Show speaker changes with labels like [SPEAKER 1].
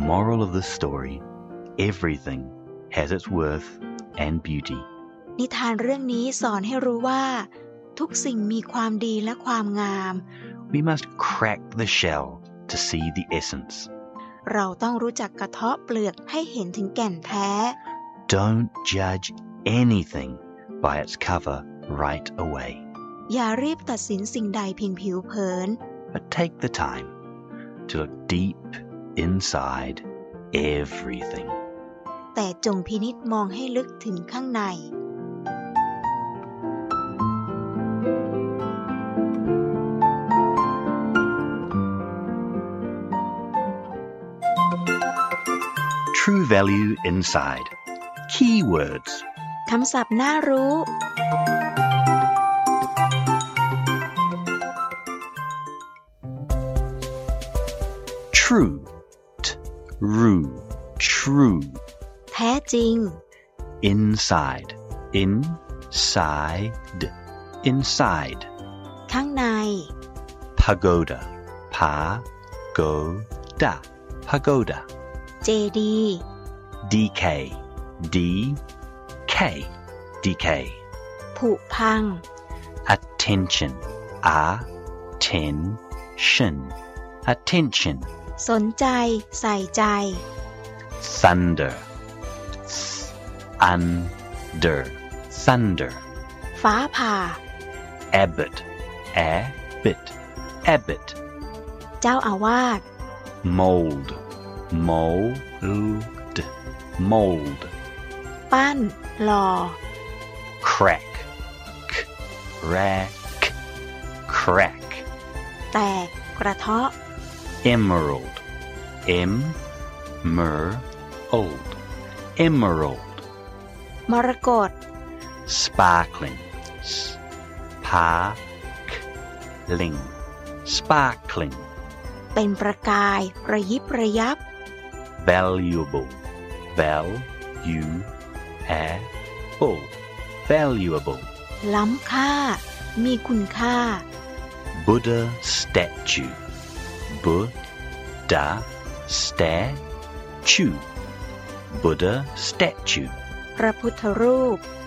[SPEAKER 1] Moral of the story: everything has its worth and beauty.
[SPEAKER 2] นิทานเรื่องนี้สอนให้รู้ว่าทุกสิ่งมีความดีและความงาม
[SPEAKER 1] We must crack the shell to see the essence.
[SPEAKER 2] เราต้องรู้จักกระเทาะเปลือกให้เห็นถึงแก่นแท้
[SPEAKER 1] Don't judge anything by its cover right away.
[SPEAKER 2] อย่ารีบตัดสินสิ่งใดเพียงผิวเผิน
[SPEAKER 1] But take the time to look deep inside everything.
[SPEAKER 2] แต่จงพินิจมองให้ลึกถึงข้างใน
[SPEAKER 1] True value inside. Keywords.
[SPEAKER 2] คำศัพท์น่ารู้
[SPEAKER 1] True. True. True.
[SPEAKER 2] แท้จริง
[SPEAKER 1] Inside. Inside. Inside.
[SPEAKER 2] ข้างใน
[SPEAKER 1] Pagoda. Pagoda. Pagoda.
[SPEAKER 2] เจดีย์
[SPEAKER 1] Decay. Decay. Decay.
[SPEAKER 2] ผุพัง
[SPEAKER 1] Attention. Attention. Attention.
[SPEAKER 2] สนใจใส่ใจ
[SPEAKER 1] Thunder. Under. Thunder.
[SPEAKER 2] ฟ้าผ่า
[SPEAKER 1] Abbot. Abbot. Abbot.
[SPEAKER 2] เจ้าอาวาส
[SPEAKER 1] Mold. Mold. Mold.
[SPEAKER 2] ปั้นหล่อ
[SPEAKER 1] Crack. Crack. Crack.
[SPEAKER 2] แตกกระเทาะ
[SPEAKER 1] Emerald. Emerald. Emerald.
[SPEAKER 2] มรกต
[SPEAKER 1] Sparkling. Sparkling. Sparkling.
[SPEAKER 2] เป็นประกายระยิบระยับ
[SPEAKER 1] Valuable. Valuable. Valuable.
[SPEAKER 2] ล้ำค่ามีคุณค่า
[SPEAKER 1] Buddha statue. Buddha statue. Buddha statue.
[SPEAKER 2] พระพุทธรูป